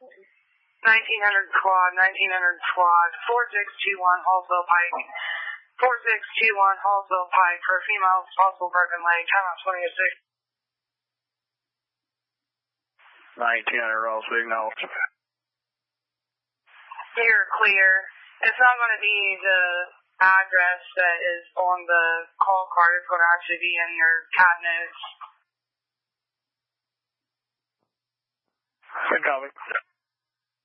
1900 quad, 1900 quad, 4621 Hallsville Pike. 4621 Hallsville Pike for a female possible broken leg. Time out 20 to 6. 1900 also acknowledged. You're clear. It's not going to be the address that is on the call card. It's going to actually be in your cat notes. Good copy.